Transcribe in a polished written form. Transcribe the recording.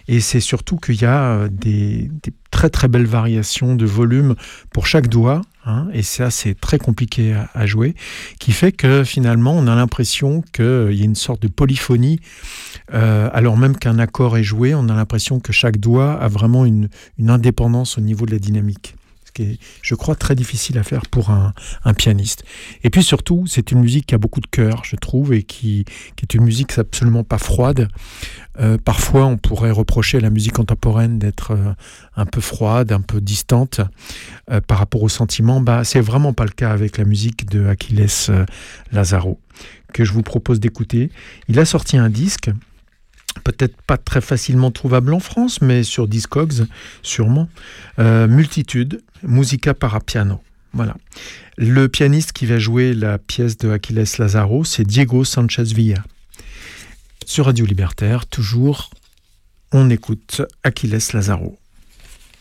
Et c'est surtout qu'il y a des très très belles variations de volume pour chaque doigt, hein, et ça c'est très compliqué à jouer, qui fait que finalement on a l'impression qu'il y a une sorte de polyphonie, alors même qu'un accord est joué, on a l'impression que chaque doigt a vraiment une indépendance au niveau de la dynamique. Qui est, je crois, très difficile à faire pour un pianiste. Et puis surtout, c'est une musique qui a beaucoup de cœur, je trouve, et qui est une musique absolument pas froide. Parfois, on pourrait reprocher à la musique contemporaine d'être un peu froide, un peu distante par rapport aux sentiments. C'est vraiment pas le cas avec la musique de Achilles Lazzaro, que je vous propose d'écouter. Il a sorti un disque, peut-être pas très facilement trouvable en France, mais sur Discogs, sûrement. Multitude, Musica para piano. Voilà. Le pianiste qui va jouer la pièce de Achilles Lazzaro, c'est Diego Sanchez Villa. Sur Radio Libertaire, toujours, on écoute Achilles Lazzaro.